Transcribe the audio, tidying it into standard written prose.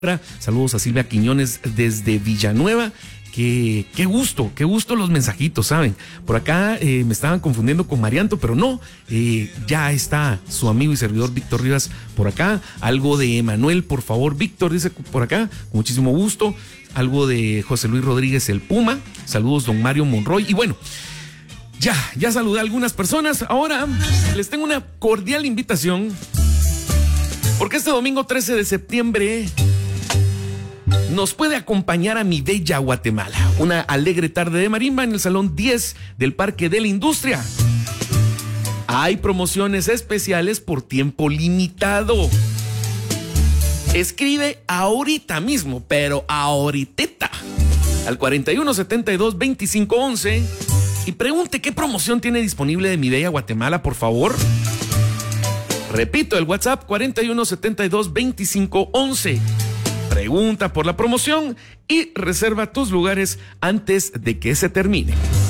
Saludos a Silvia Quiñones desde Villanueva. Qué gusto los mensajitos, ¿saben? Por acá me estaban confundiendo con Marianto, pero no, ya está su amigo y servidor Víctor Rivas por acá. Algo de Emanuel, por favor, Víctor, dice por acá, con muchísimo gusto. Algo de José Luis Rodríguez el Puma. Saludos, don Mario Monroy. Y bueno, ya saludé a algunas personas. Ahora les tengo una cordial invitación, porque este domingo 13 de septiembre nos puede acompañar a mi bella Guatemala. Una alegre tarde de marimba en el Salón 10 del Parque de la Industria. Hay promociones especiales por tiempo limitado. Escribe ahorita mismo, pero ahoritita, al 4172-2511 y pregunte qué promoción tiene disponible de mi bella Guatemala, por favor. Repito, el WhatsApp 4172-2511. Pregunta por la promoción y reserva tus lugares antes de que se termine.